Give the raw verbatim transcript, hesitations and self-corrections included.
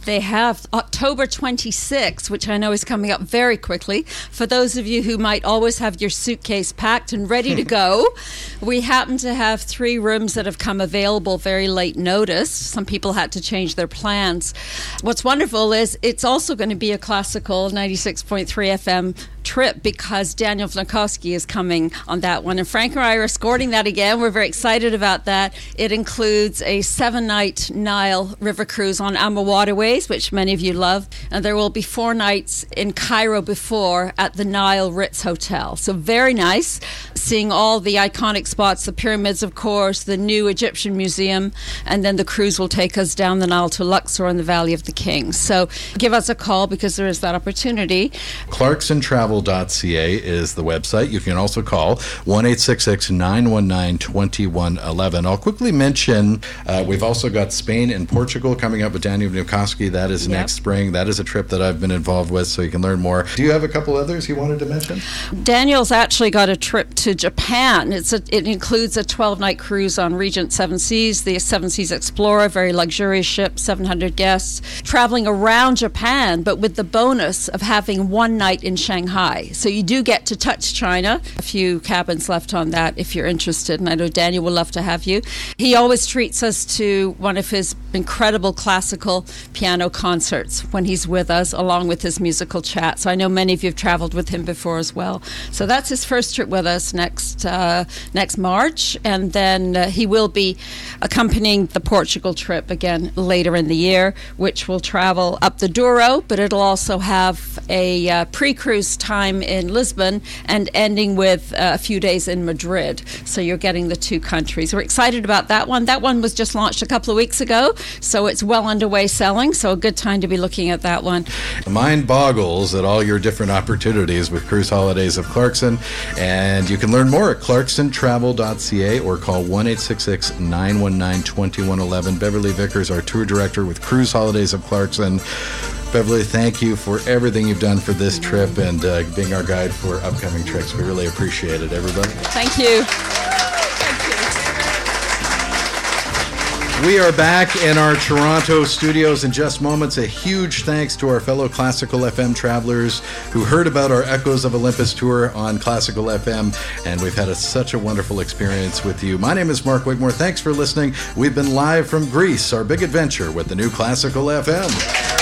They have October twenty-sixth, which I know is coming up very quickly. For those of you who might always have your suitcase packed and ready to go, we happen to have three rooms that have come available very late notice. Some people had to change their plans. What's wonderful is it's also going to be a classical ninety-six point three F M trip because Daniel Vnukowski is coming on that one. And Frank and I are escorting that again. We're very excited about that. It includes a seven-night Nile River cruise on Amma Waterways, which many of you love. And there will be four nights in Cairo before at the Nile Ritz Hotel. So very nice. Seeing all the iconic spots, the pyramids, of course, the new Egyptian museum, and then the cruise will take us down the Nile to Luxor and the Valley of the Kings. So give us a call because there is that opportunity. Clarkson Travel dot c a is the website. You can also call one eight six six, nine one nine, two one one one. I'll quickly mention uh, we've also got Spain and Portugal coming up with Daniel Vnukowski. That is yep. next spring. That is a trip that I've been involved with, so you can learn more. Do you have a couple others you wanted to mention? Daniel's actually got a trip to Japan. It's a, it includes a twelve-night cruise on Regent Seven Seas, the Seven Seas Explorer, very luxurious ship, seven hundred guests, traveling around Japan, but with the bonus of having one night in Shanghai. So you do get to touch China. A few cabins left on that if you're interested, and I know Daniel will love to have you. He always treats us to one of his incredible classical piano concerts when he's with us, along with his musical chat. So I know many of you have traveled with him before as well. So that's his first trip with us next uh, next March, and then uh, he will be accompanying the Portugal trip again later in the year, which will travel up the Douro, but it'll also have a uh, pre-cruise time in Lisbon and ending with uh, a few days in Madrid. So you're getting the two countries. We're excited about that one. That one was just launched a couple of weeks ago, so it's well underway selling, so a good time to be looking at that one. The mind boggles at all your different opportunities with Cruise Holidays of Clarkson, and you can learn more at Clarkson Travel dot c a or call one eight six six, nine one nine, two one one one. Beverly Vickers, our tour director with Cruise Holidays of Clarkson. Beverly, thank you for everything you've done for this trip and uh, being our guide for upcoming trips. We really appreciate it, everybody. Thank you. We are back in our Toronto studios in just moments. A huge thanks to our fellow Classical F M travelers who heard about our Echoes of Olympus tour on Classical F M, and we've had a, such a wonderful experience with you. My name is Mark Wigmore. Thanks for listening. We've been live from Greece, our big adventure with the new Classical F M.